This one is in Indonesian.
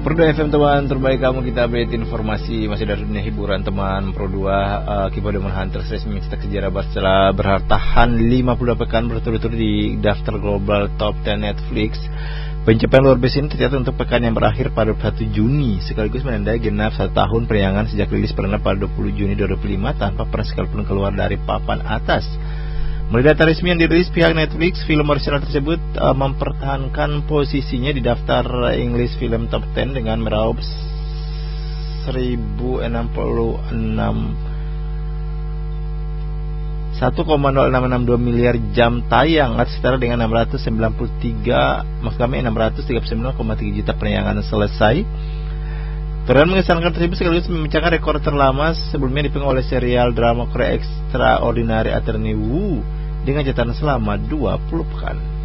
Pro 2 FM teman terbaik kamu, kita update informasi masih dari dunia hiburan teman. Pro 2 Keep Demon Hunters resmi mencetak sejarah setelah bertahan 52 pekan berturut-turut di daftar global top 10 Netflix. Pencapaian luar biasa ini tercatat untuk pekan yang berakhir pada 1 Juni sekaligus menandai genap 1 tahun periangan sejak rilis perdana pada 20 Juni 2005 tanpa pernah sekalipun keluar dari papan atas. Melalui data resmi yang dirilis pihak Netflix, film original tersebut mempertahankan posisinya di daftar English Film Top 10 dengan meraup 1,0662 miliar jam tayang atau setara dengan 639,3 juta penayangan selesai. Torehan mengesankan tersebut sekaligus memecahkan rekor terlama sebelumnya dipegang oleh serial drama Korea Extraordinary Attorney Woo dengan catatan selama 20 pekan.